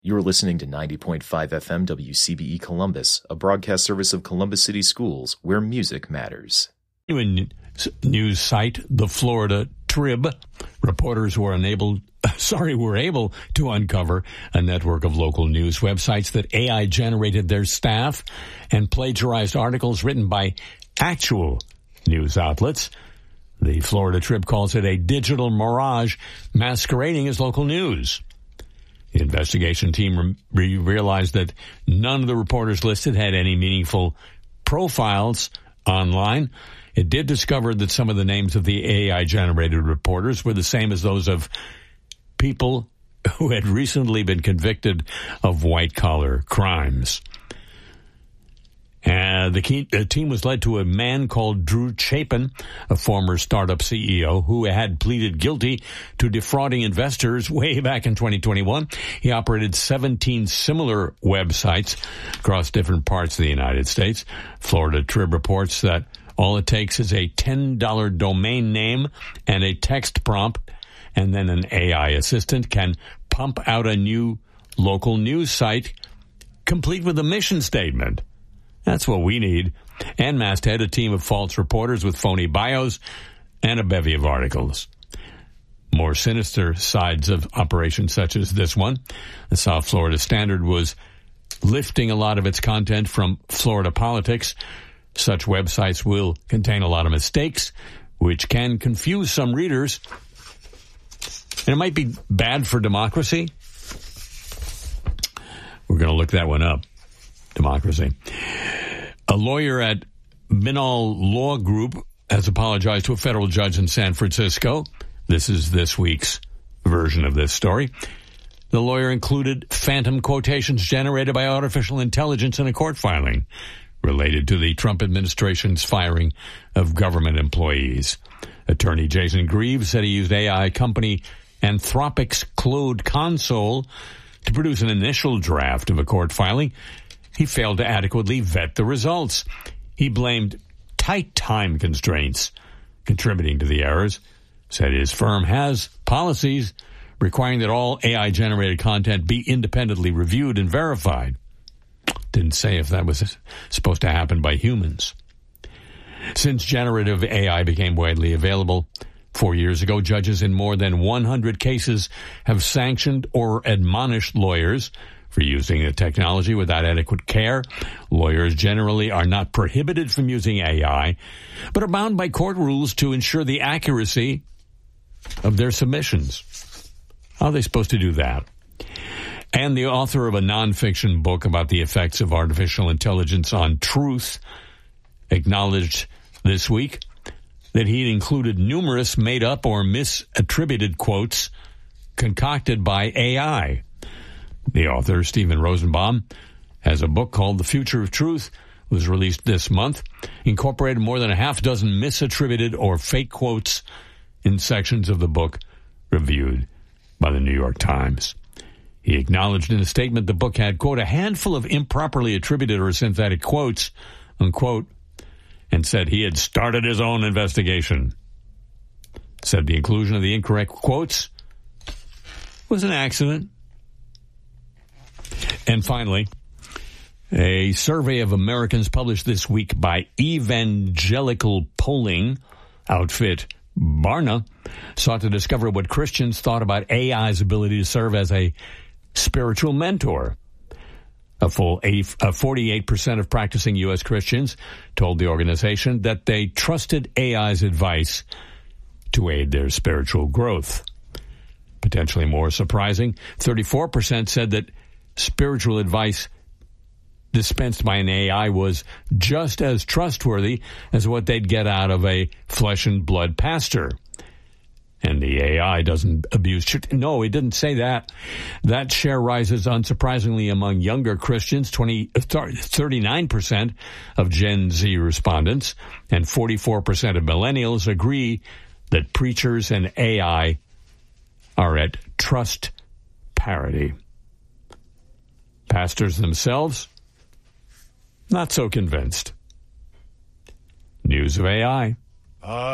You're listening to 90.5 FM WCBE Columbus, a broadcast service of Columbus City Schools, where music matters. News site, the Florida Trib, reporters were able to uncover a network of local news websites that AI generated their staff and plagiarized articles written by actual news outlets. The Florida Trib calls it a digital mirage masquerading as local news. The investigation team realized that none of the reporters listed had any meaningful profiles online. It did discover that some of the names of the AI-generated reporters were the same as those of people who had recently been convicted of white-collar crimes. The team was led to a man called Drew Chapin, a former startup CEO who had pleaded guilty to defrauding investors way back in 2021. He operated 17 similar websites across different parts of the United States. Florida Trib reports that all it takes is a $10 domain name and a text prompt, and then an AI assistant can pump out a new local news site complete with a mission statement. That's what we need. And Masthead, a team of false reporters with phony bios and a bevy of articles. More sinister sides of operations such as this one. The South Florida Standard was lifting a lot of its content from Florida politics. Such websites will contain a lot of mistakes, which can confuse some readers. And it might be bad for democracy. We're going to look that one up. Democracy. A lawyer at Minall Law Group has apologized to a federal judge in San Francisco. This is this week's version of this story. The lawyer included phantom quotations generated by artificial intelligence in a court filing related to the Trump administration's firing of government employees. Attorney Jason Greaves said he used AI company Anthropic's Claude Console to produce an initial draft of a court filing. He failed to adequately vet the results. He blamed tight time constraints contributing to the errors, said his firm has policies requiring that all AI-generated content be independently reviewed and verified. Didn't say if that was supposed to happen by humans. Since generative AI became widely available 4 years ago, judges in more than 100 cases have sanctioned or admonished lawyers for using the technology without adequate care. Lawyers generally are not prohibited from using AI, but are bound by court rules to ensure the accuracy of their submissions. How are they supposed to do that? And the author of a nonfiction book about the effects of artificial intelligence on truth acknowledged this week that he'd included numerous made-up or misattributed quotes concocted by AI. The author, Stephen Rosenbaum, has a book called The Future of Truth. It was released this month, incorporated more than a half dozen misattributed or fake quotes in sections of the book reviewed by the New York Times. He acknowledged in a statement the book had, quote, a handful of improperly attributed or synthetic quotes, unquote, and said he had started his own investigation. Said the inclusion of the incorrect quotes was an accident. And finally, a survey of Americans published this week by evangelical polling outfit Barna sought to discover what Christians thought about AI's ability to serve as a spiritual mentor. A full 48% of practicing U.S. Christians told the organization that they trusted AI's advice to aid their spiritual growth. Potentially more surprising, 34% said that spiritual advice dispensed by an AI was just as trustworthy as what they'd get out of a flesh and blood pastor. And the AI doesn't abuse... No, it didn't say that. That share rises unsurprisingly among younger Christians, 39% of Gen Z respondents, and 44% of millennials agree that preachers and AI are at trust parity. Pastors themselves, not so convinced. News of AI.